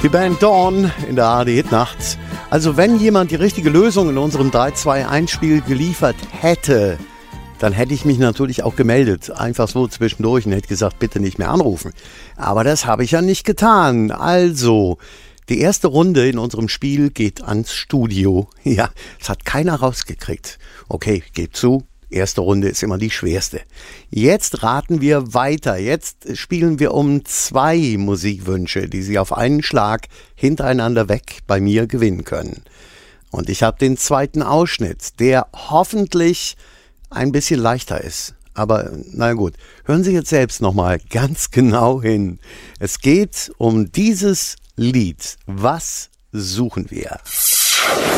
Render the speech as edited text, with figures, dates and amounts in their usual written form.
Die Band Dawn in der ARD Hitnacht. Also wenn jemand die richtige Lösung in unserem 3-2-1-Spiel geliefert hätte, dann hätte ich mich natürlich auch gemeldet. Einfach so zwischendurch und hätte gesagt, bitte nicht mehr anrufen. Aber das habe ich ja nicht getan. Also, die erste Runde in unserem Spiel geht ans Studio. Ja, das hat keiner rausgekriegt. Okay, gebt zu. Erste Runde ist immer die schwerste. Jetzt raten wir weiter. Jetzt spielen wir um 2 Musikwünsche, die Sie auf einen Schlag hintereinander weg bei mir gewinnen können. Und ich habe den zweiten Ausschnitt, der hoffentlich ein bisschen leichter ist. Aber na gut, hören Sie jetzt selbst nochmal ganz genau hin. Es geht um dieses Lied. Was suchen wir?